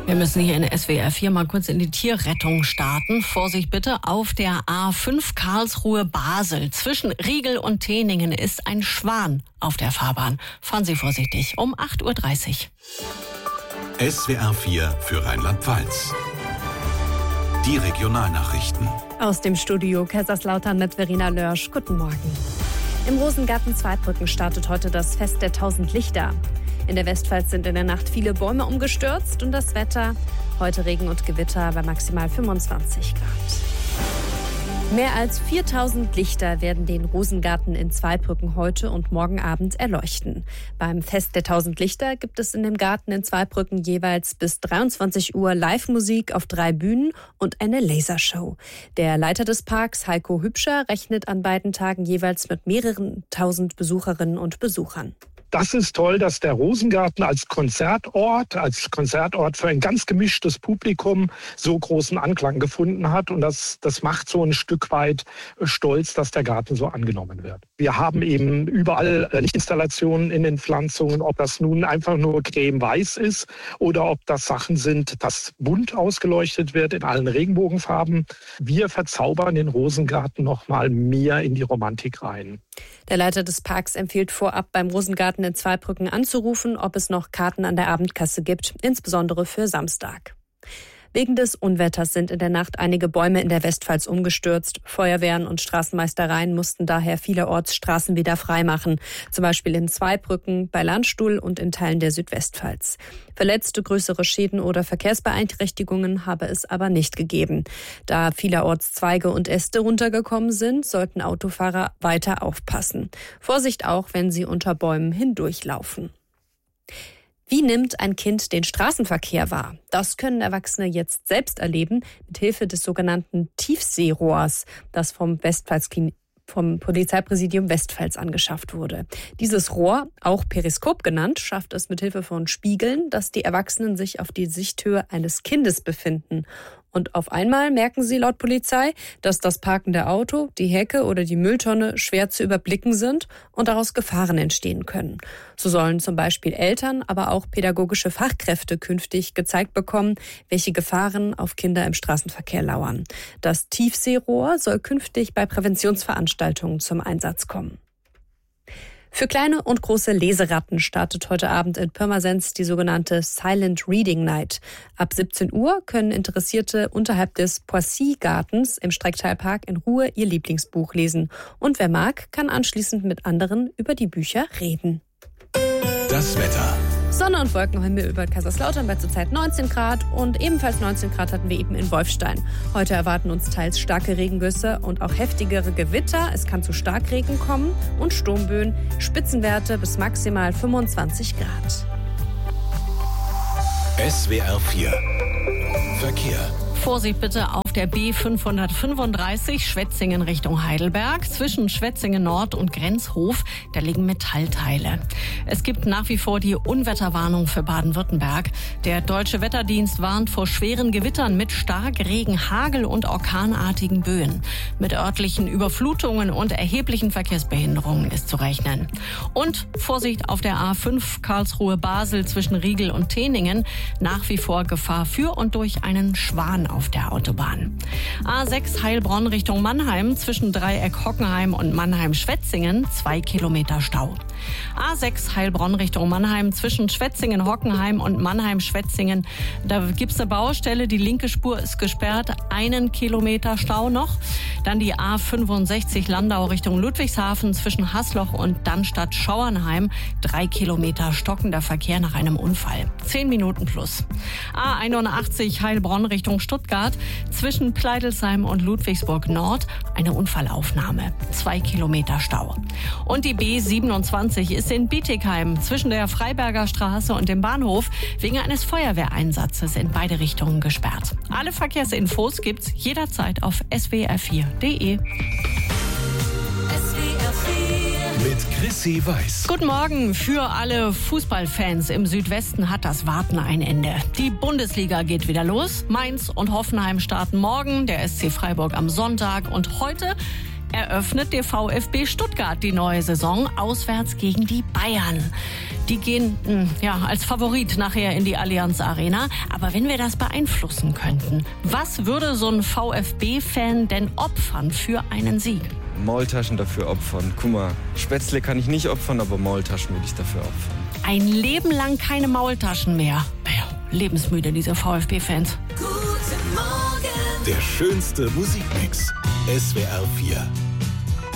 Wir müssen hier in SWR 4 mal kurz in die Tierrettung starten. Vorsicht bitte, auf der A5 Karlsruhe-Basel zwischen Riegel und Teningen ist ein Schwan auf der Fahrbahn. Fahren Sie vorsichtig, um 8.30 Uhr. SWR 4 für Rheinland-Pfalz. Die Regionalnachrichten. Aus dem Studio Kaiserslautern mit Verena Lörsch. Guten Morgen. Im Rosengarten Zweibrücken startet heute das Fest der 1000 Lichter. In der Westpfalz sind in der Nacht viele Bäume umgestürzt und das Wetter heute Regen und Gewitter bei maximal 25 Grad. Mehr als 4000 Lichter werden den Rosengarten in Zweibrücken heute und morgen Abend erleuchten. Beim Fest der 1000 Lichter gibt es in dem Garten in Zweibrücken jeweils bis 23 Uhr Live-Musik auf 3 Bühnen und eine Lasershow. Der Leiter des Parks, Heiko Hübscher, rechnet an beiden Tagen jeweils mit mehreren tausend Besucherinnen und Besuchern. Das ist toll, dass der Rosengarten als Konzertort für ein ganz gemischtes Publikum so großen Anklang gefunden hat. Und das macht so ein Stück weit stolz, dass der Garten so angenommen wird. Wir haben eben überall Lichtinstallationen in den Pflanzungen, ob das nun einfach nur creme-weiß ist oder ob das Sachen sind, dass bunt ausgeleuchtet wird in allen Regenbogenfarben. Wir verzaubern den Rosengarten noch mal mehr in die Romantik rein. Der Leiter des Parks empfiehlt vorab beim Rosengarten in Zweibrücken anzurufen, ob es noch Karten an der Abendkasse gibt, insbesondere für Samstag. Wegen des Unwetters sind in der Nacht einige Bäume in der Westpfalz umgestürzt. Feuerwehren und Straßenmeistereien mussten daher vielerorts Straßen wieder freimachen. Zum Beispiel in Zweibrücken, bei Landstuhl und in Teilen der Südwestpfalz. Verletzte, größere Schäden oder Verkehrsbeeinträchtigungen habe es aber nicht gegeben. Da vielerorts Zweige und Äste runtergekommen sind, sollten Autofahrer weiter aufpassen. Vorsicht auch, wenn sie unter Bäumen hindurchlaufen. Wie nimmt ein Kind den Straßenverkehr wahr? Das können Erwachsene jetzt selbst erleben, mit Hilfe des sogenannten Tiefseerohrs, das vom Polizeipräsidium Westpfalz angeschafft wurde. Dieses Rohr, auch Periskop genannt, schafft es mit Hilfe von Spiegeln, dass die Erwachsenen sich auf die Sichthöhe eines Kindes befinden. Und auf einmal merken sie laut Polizei, dass das parkende Auto, die Hecke oder die Mülltonne schwer zu überblicken sind und daraus Gefahren entstehen können. So sollen zum Beispiel Eltern, aber auch pädagogische Fachkräfte künftig gezeigt bekommen, welche Gefahren auf Kinder im Straßenverkehr lauern. Das Tiefseerohr soll künftig bei Präventionsveranstaltungen zum Einsatz kommen. Für kleine und große Leseratten startet heute Abend in Pirmasens die sogenannte Silent Reading Night. Ab 17 Uhr können Interessierte unterhalb des Poissy-Gartens im Strecktalpark in Ruhe ihr Lieblingsbuch lesen. Und wer mag, kann anschließend mit anderen über die Bücher reden. Das Wetter. Sonne und Wolkenhimmel über Kaiserslautern bei zurzeit 19 Grad und ebenfalls 19 Grad hatten wir eben in Wolfstein. Heute erwarten uns teils starke Regengüsse und auch heftigere Gewitter. Es kann zu Starkregen kommen und Sturmböen, Spitzenwerte bis maximal 25 Grad. SWR 4 Verkehr. Vorsicht bitte auf der B535 Schwetzingen Richtung Heidelberg. Zwischen Schwetzingen Nord und Grenzhof, da liegen Metallteile. Es gibt nach wie vor die Unwetterwarnung für Baden-Württemberg. Der Deutsche Wetterdienst warnt vor schweren Gewittern mit Starkregen, Hagel und orkanartigen Böen. Mit örtlichen Überflutungen und erheblichen Verkehrsbehinderungen ist zu rechnen. Und Vorsicht auf der A5 Karlsruhe-Basel zwischen Riegel und Teningen. Nach wie vor Gefahr für und durch einen Schwan auf der Autobahn. A6 Heilbronn Richtung Mannheim zwischen Dreieck Hockenheim und Mannheim-Schwetzingen 2 Kilometer Stau. A6 Heilbronn Richtung Mannheim zwischen Schwetzingen, Hockenheim und Mannheim-Schwetzingen. Da gibt's eine Baustelle, die linke Spur ist gesperrt, 1 Kilometer Stau noch. Dann die A65 Landau Richtung Ludwigshafen zwischen Hasloch und Dannstatt-Schauernheim 3 Kilometer stockender Verkehr nach einem Unfall. 10 Minuten plus. A81 Heilbronn Richtung Stuttgart zwischen Pleidelsheim und Ludwigsburg Nord eine Unfallaufnahme. 2 Kilometer Stau. Und die B27 ist in Bietigheim zwischen der Freiberger Straße und dem Bahnhof wegen eines Feuerwehreinsatzes in beide Richtungen gesperrt. Alle Verkehrsinfos gibt's jederzeit auf swr4.de. Mit Chrissy Weiß. Guten Morgen. Für alle Fußballfans im Südwesten hat das Warten ein Ende. Die Bundesliga geht wieder los. Mainz und Hoffenheim starten morgen, der SC Freiburg am Sonntag und heute eröffnet der VfB Stuttgart die neue Saison auswärts gegen die Bayern. Die gehen als Favorit nachher in die Allianz Arena. Aber wenn wir das beeinflussen könnten, was würde so ein VfB-Fan denn opfern für einen Sieg? Maultaschen dafür opfern. Guck mal, Spätzle kann ich nicht opfern, aber Maultaschen würde ich dafür opfern. Ein Leben lang keine Maultaschen mehr. Lebensmüde, diese VfB-Fans. Guten Morgen. Der schönste Musikmix. SWR 4.